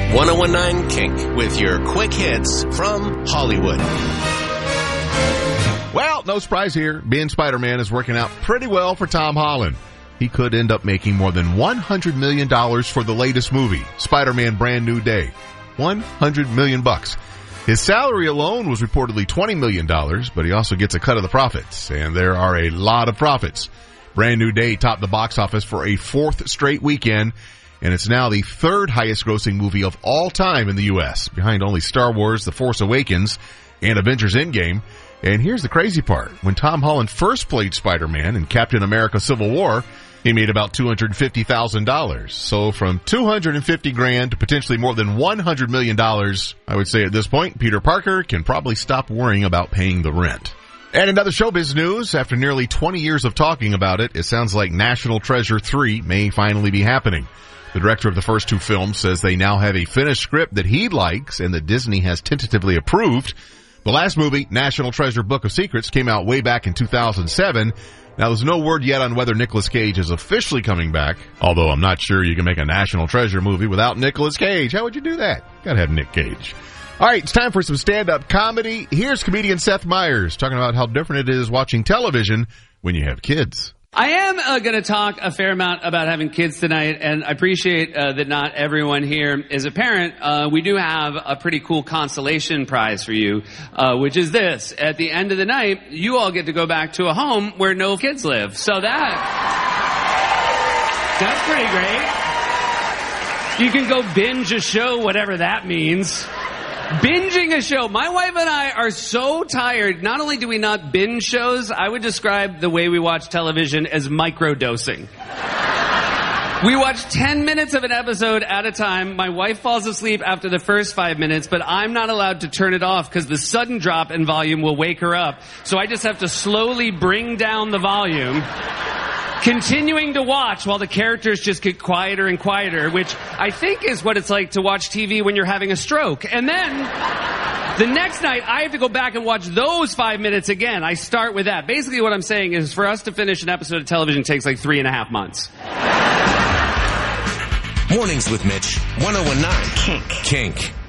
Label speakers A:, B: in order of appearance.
A: 1019 Kink with your quick hits from Hollywood.
B: Well, no surprise here. Being Spider-Man is working out pretty well for Tom Holland. He could end up making more than $100 million for the latest movie, Spider-Man Brand New Day. $100 million. His salary alone was reportedly $20 million, but he also gets a cut of the profits, and there are a lot of profits. Brand New Day topped the box office for a fourth straight weekend, and it's now the third highest grossing movie of all time in the U.S., behind only Star Wars The Force Awakens and Avengers Endgame. And here's the crazy part. When Tom Holland first played Spider-Man in Captain America Civil War, he made about $250,000. So from $250,000 to potentially more than $100 million, I would say at this point, Peter Parker can probably stop worrying about paying the rent. And another showbiz news, after nearly 20 years of talking about it, it sounds like National Treasure 3 may finally be happening. The director of the first two films says they now have a finished script that he likes and that Disney has tentatively approved. The last movie, National Treasure Book of Secrets, came out way back in 2007. Now, there's no word yet on whether Nicolas Cage is officially coming back, although I'm not sure you can make a National Treasure movie without Nicolas Cage. How would you do that? Gotta have Nick Cage. All right, it's time for some stand-up comedy. Here's comedian Seth Meyers talking about how different it is watching television when you have kids.
C: I am going to talk a fair amount about having kids tonight, and I appreciate that not everyone here is a parent. We do have a pretty cool consolation prize for you, which is this. At the end of the night, you all get to go back to a home where no kids live. So that's pretty great. You can go binge a show, whatever that means. Binging a show. My wife and I are so tired. Not only do we not binge shows, I would describe the way we watch television as microdosing. We watch 10 minutes of an episode at a time. My wife falls asleep after the first 5 minutes, but I'm not allowed to turn it off because the sudden drop in volume will wake her up. So I just have to slowly bring down the volume, continuing to watch while the characters just get quieter and quieter, which I think is what it's like to watch TV when you're having a stroke. And then the next night, I have to go back and watch those 5 minutes again. I start with that. Basically, what I'm saying is for us to finish an episode of television takes like 3.5 months.
A: Mornings with Mitch, 1019 Kink.